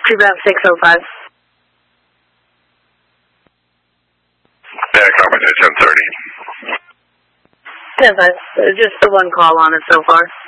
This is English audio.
About 605. Yeah, comment at 10:30. 10-5. Just the one call on it so far.